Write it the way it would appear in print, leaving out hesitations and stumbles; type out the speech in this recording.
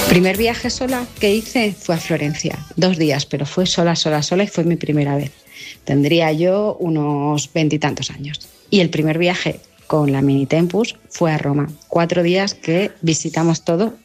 Primer viaje sola que hice fue a Florencia, 2 días, pero fue sola y fue mi primera vez. Tendría yo unos 20 y tantos años. Y el primer viaje con la Mini Tempus fue a Roma, 4 días que visitamos todo